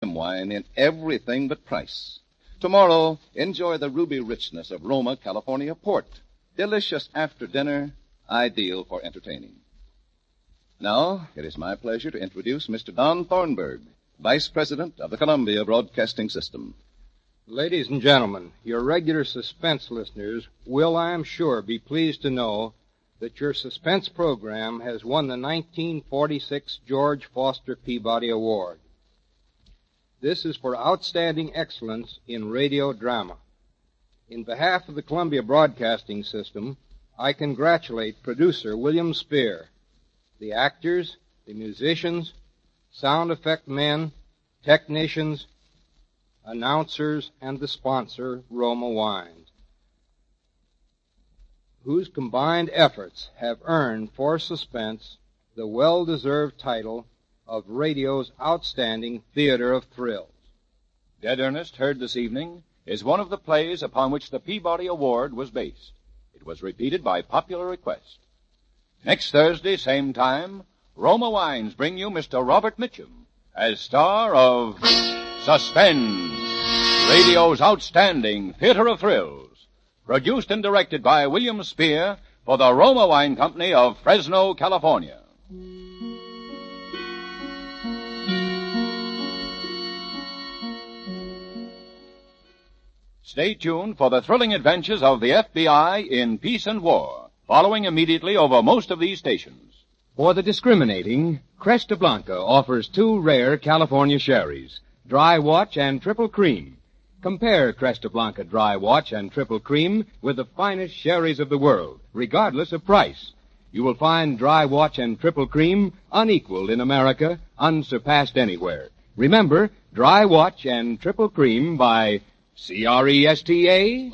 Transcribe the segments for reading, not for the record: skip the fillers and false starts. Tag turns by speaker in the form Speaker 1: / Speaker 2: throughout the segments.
Speaker 1: premium wine in everything but price. Tomorrow, enjoy the ruby richness of Roma, California port. Delicious after dinner, ideal for entertaining. Now, it is my pleasure to introduce Mr. Don Thornburg, Vice President of the Columbia Broadcasting System.
Speaker 2: Ladies and gentlemen, your regular suspense listeners will, I am sure, be pleased to know that your suspense program has won the 1946 George Foster Peabody Award. This is for outstanding excellence in radio drama. In behalf of the Columbia Broadcasting System, I congratulate producer William Spear, the actors, the musicians, sound effect men, technicians, announcers, and the sponsor, Roma Wines, whose combined efforts have earned for Suspense the well-deserved title of radio's outstanding theater of thrills.
Speaker 3: Dead Earnest, heard this evening, is one of the plays upon which the Peabody Award was based. It was repeated by popular request. Next Thursday, same time, Roma Wines bring you Mr. Robert Mitchum as star of Suspense, radio's outstanding theater of thrills, produced and directed by William Spear for the Roma Wine Company of Fresno, California. Stay tuned for the thrilling adventures of the FBI in Peace and War, following immediately over most of these stations.
Speaker 4: For the discriminating, Cresta Blanca offers two rare California sherries, Dry Watch and Triple Cream. Compare Cresta Blanca Dry Watch and Triple Cream with the finest sherries of the world, regardless of price. You will find Dry Watch and Triple Cream unequaled in America, unsurpassed anywhere. Remember, Dry Watch and Triple Cream by Cresta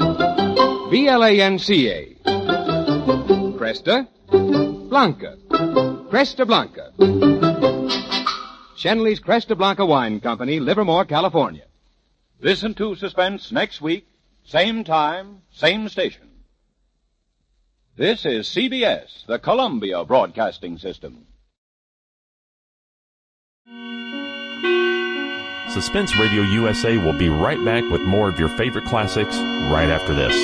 Speaker 4: Blanca. Cresta Blanca. Cresta Blanca. Shenley's Cresta Blanca Wine Company, Livermore, California.
Speaker 3: Listen to Suspense next week, same time, same station. This is CBS, the Columbia Broadcasting System.
Speaker 5: Suspense Radio USA will be right back with more of your favorite classics right after this.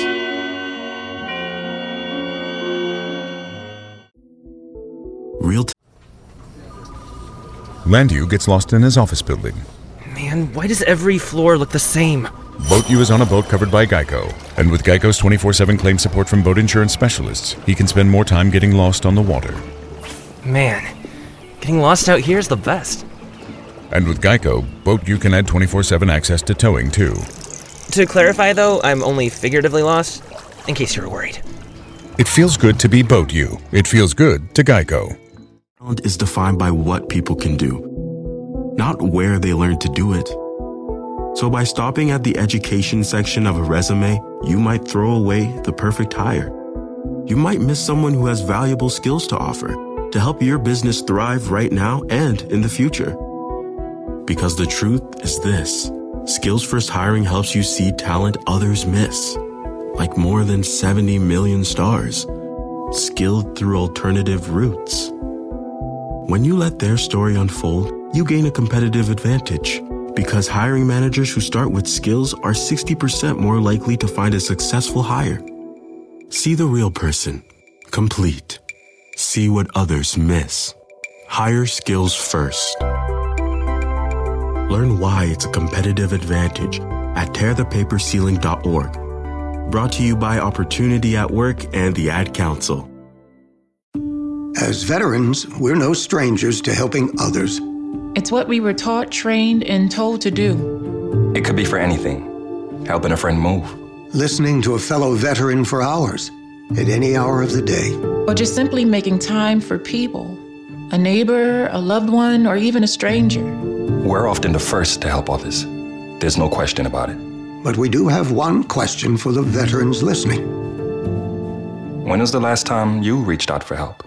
Speaker 6: Landu gets lost in his office building.
Speaker 7: Man, why does every floor look the same?
Speaker 6: Boat U is on a boat covered by Geico. And with Geico's 24/7 claim support from boat insurance specialists, he can spend more time getting lost on the water.
Speaker 7: Man, getting lost out here is the best.
Speaker 6: And with Geico, Boat U can add 24/7 access to towing, too.
Speaker 7: To clarify, though, I'm only figuratively lost, in case you were worried.
Speaker 6: It feels good to be Boat U. It feels good to Geico.
Speaker 8: Talent is defined by what people can do, not where they learn to do it. So by stopping at the education section of a resume, you might throw away the perfect hire. You might miss someone who has valuable skills to offer to help your business thrive right now and in the future. Because the truth is this: Skills First Hiring helps you see talent others miss, like more than 70 million stars, skilled through alternative routes. When you let their story unfold, you gain a competitive advantage, because hiring managers who start with skills are 60% more likely to find a successful hire. See the real person, complete. See what others miss. Hire skills first. Learn why it's a competitive advantage at tearthepaperceiling.org. Brought to you by Opportunity at Work and the Ad Council.
Speaker 9: As veterans, we're no strangers to helping others.
Speaker 10: It's what we were taught, trained, and told to do.
Speaker 11: It could be for anything. Helping a friend move.
Speaker 9: Listening to a fellow veteran for hours, at any hour of the day.
Speaker 10: Or just simply making time for people. A neighbor, a loved one, or even a stranger.
Speaker 11: We're often the first to help others. There's no question about it.
Speaker 9: But we do have one question for the veterans listening.
Speaker 11: When was the last time you reached out for help?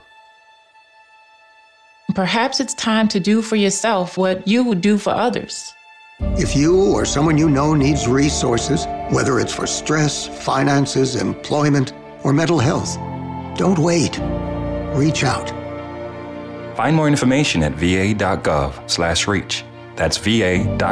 Speaker 10: Perhaps it's time to do for yourself what you would do for others.
Speaker 9: If you or someone you know needs resources, whether it's for stress, finances, employment, or mental health, don't wait. Reach out.
Speaker 11: Find more information at va.gov/reach. That's va.gov/reach.